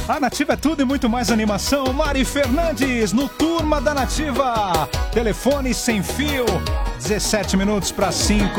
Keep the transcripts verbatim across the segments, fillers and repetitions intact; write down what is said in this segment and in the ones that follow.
A Nativa é tudo e muito mais animação. Mari Fernandes no Turma da Nativa. Telefone sem fio. dezessete minutos para cinco.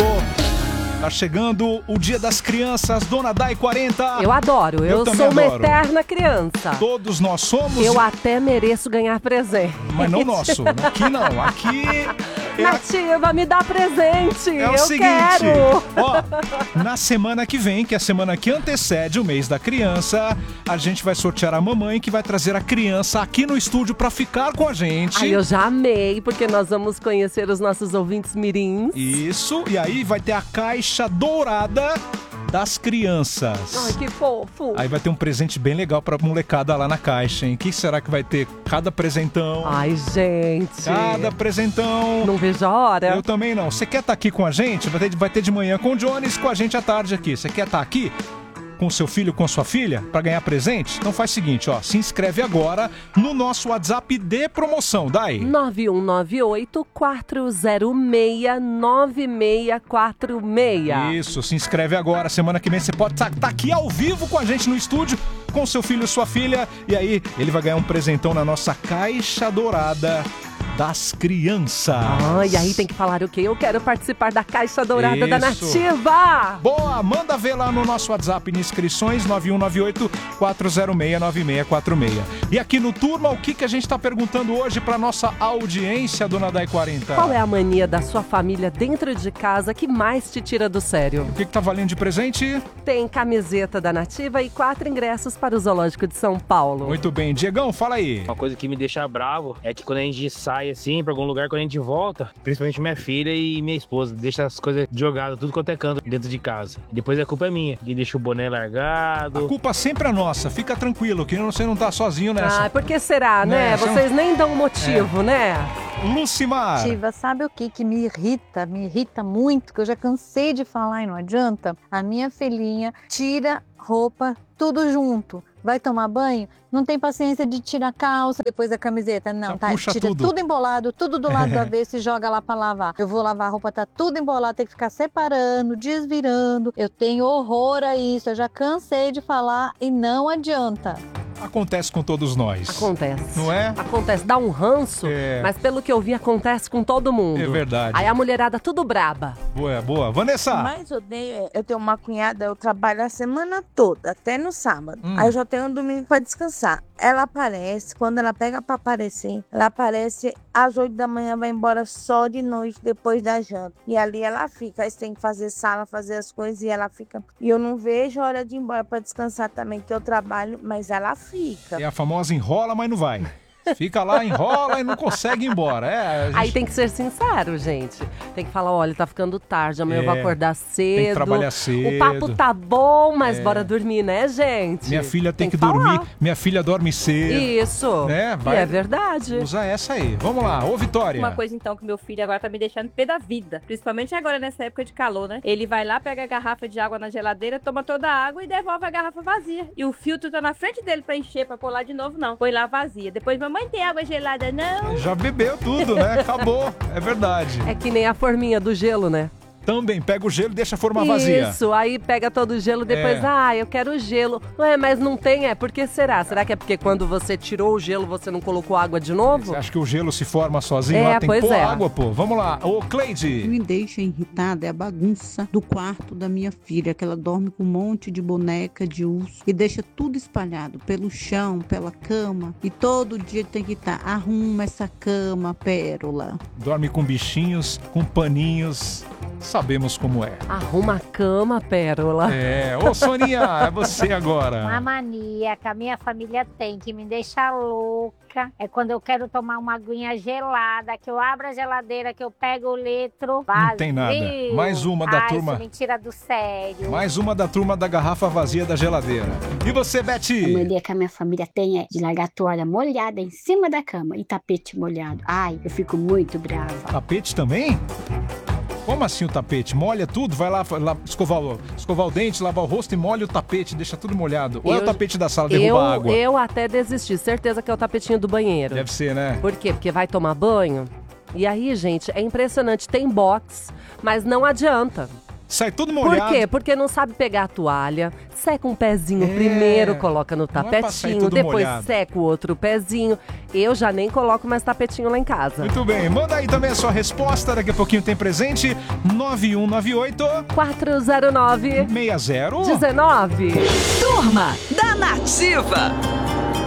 Tá chegando o Dia das Crianças, Dona Dai quarenta. Eu adoro, eu, eu sou uma adoro. eterna criança. Todos nós somos. Eu até mereço ganhar presente. Mas não nosso, aqui não, aqui... É Nativa, a... me dá presente, é o eu seguinte, quero. Ó, na semana que vem, que é a semana que antecede o mês da criança, a gente vai sortear a mamãe que vai trazer a criança aqui no estúdio pra ficar com a gente. Ai, eu já amei, porque nós vamos conhecer os nossos ouvintes mirins. Isso, e aí vai ter a caixa dourada das crianças. Ai, que fofo. Aí vai ter um presente bem legal pra molecada lá na caixa, hein? O que será que vai ter? Cada presentão. Ai, gente. Cada presentão. Não vejo a hora. Eu também não. Você quer estar aqui com a gente? Vai ter, vai ter de manhã com o Jones, com a gente à tarde aqui. Você quer estar aqui com seu filho, com sua filha, pra ganhar presente? Então faz o seguinte, ó, se inscreve agora no nosso WhatsApp de promoção, Dai. nove um nove oito, quatro zero seis, nove seis quatro seis. Isso, se inscreve agora. Semana que vem você pode estar tá aqui ao vivo com a gente no estúdio, com seu filho e sua filha, e aí ele vai ganhar um presentão na nossa caixa dourada das crianças. Ah, e aí tem que falar o quê? Eu quero participar da Caixa Dourada Isso. da Nativa. Boa, manda ver lá no nosso WhatsApp em inscrições nove um nove oito, quatro zero seis, nove seis quatro seis. E aqui no Turma, o que, que a gente tá perguntando hoje pra nossa audiência, Dona Dai quarenta? Qual é a mania da sua família dentro de casa que mais te tira do sério? O que, que tá valendo de presente? Tem camiseta da Nativa e quatro ingressos para o Zoológico de São Paulo. Muito bem. Diegão, fala aí. Uma coisa que me deixa bravo é que quando a gente sai assim pra algum lugar, quando a gente volta, principalmente minha filha e minha esposa, deixa as coisas jogadas, tudo quanto é canto dentro de casa. Depois a culpa é minha, que deixa o boné largado. A culpa sempre é nossa, fica tranquilo, que você não tá sozinho nessa. Ah, por que será, né? né? Vocês não... nem dão motivo, é. né? Lucimar. Nativa, sabe o que que me irrita? Me irrita muito, que eu já cansei de falar e não adianta. A minha filhinha tira roupa tudo junto. Vai tomar banho, não tem paciência de tirar a calça, depois a camiseta. Não, já tá, puxa tira tudo. tudo embolado, tudo do lado do avesso e joga lá pra lavar. Eu vou lavar a roupa, tá tudo embolado, tem que ficar separando, desvirando. Eu tenho horror a isso, eu já cansei de falar e não adianta. Acontece com todos nós. Acontece. Não é? Acontece. Dá um ranço, é. mas pelo que eu vi, acontece com todo mundo. É verdade. Aí a mulherada tudo braba. Boa, boa. Vanessa! Mas eu odeio, eu tenho uma cunhada, eu trabalho a semana toda, até no sábado. Hum. Aí eu já tenho um domingo pra descansar. Ela aparece, quando ela pega pra aparecer, ela aparece às oito da manhã, vai embora só de noite, depois da janta. E ali ela fica, aí você tem que fazer sala, fazer as coisas, e ela fica. E eu não vejo a hora de ir embora pra descansar também, que eu trabalho, mas ela fica. É a famosa enrola, mas não vai. Fica lá, enrola e não consegue ir embora. É, gente... Aí tem que ser sincero, gente. Tem que falar, olha, tá ficando tarde, amanhã é, eu vou acordar cedo. Tem que trabalhar cedo. O papo tá bom, mas é. bora dormir, né, gente? Minha filha tem, tem que, que dormir. Minha filha dorme cedo. Isso. Né? Vai... E é verdade. Usa essa aí. Vamos lá. Ô, Vitória. Uma coisa, então, que meu filho agora tá me deixando pé da vida. Principalmente agora, nessa época de calor, né? Ele vai lá, pega a garrafa de água na geladeira, toma toda a água e devolve a garrafa vazia. E o filtro tá na frente dele pra encher, pra pôr lá de novo, não. Põe lá vazia. Depois, mamãe, tem água gelada? Não. Já bebeu tudo, né? Acabou. É verdade. É que nem a forminha do gelo, né? Também pega o gelo e deixa a forma vazia. Isso, aí pega todo o gelo, depois, é. ah, eu quero gelo. Ué, mas não tem, é? Por que será? Será que é porque quando você tirou o gelo, você não colocou água de novo? Você acha que o gelo se forma sozinho? É, lá tem pois que pôr é. água, pô. Vamos lá. Ô, Cleide. Me deixa irritada é a bagunça do quarto da minha filha, que ela dorme com um monte de boneca, de urso, e deixa tudo espalhado pelo chão, pela cama, e todo dia tem que estar, arruma essa cama, Pérola. Dorme com bichinhos, com paninhos, sabemos como é. Arruma a cama, Pérola. É, ô Soninha, é você agora. Uma mania que a minha família tem, que me deixa louca, é quando eu quero tomar uma aguinha gelada, que eu abro a geladeira, que eu pego o litro vazio. Não tem nada. Mais uma da Ai, turma. Isso me tira do sério. Mais uma da turma da garrafa vazia da geladeira. E você, Betty? A mania que a minha família tem é de largar a toalha molhada em cima da cama e tapete molhado. Ai, eu fico muito brava. Tapete também? Como assim o tapete? Molha tudo? Vai lá, lá escovar, o, escovar o dente, lavar o rosto e molha o tapete, deixa tudo molhado. Ou eu, é o tapete da sala, derruba eu, água? Eu até desisti, certeza que é o tapetinho do banheiro. Deve ser, né? Por quê? Porque vai tomar banho. E aí, gente, é impressionante, tem box, mas não adianta. sai tudo Por molhado. quê? Porque não sabe pegar a toalha, seca um pezinho É. primeiro, coloca no Não é pra sair tapetinho, tudo depois molhado. seca o outro pezinho. Eu já nem coloco mais tapetinho lá em casa. Muito bem, manda aí também a sua resposta, daqui a pouquinho tem presente, nove um nove oito quatro zero nove seis zero dezenove. Turma da Nativa.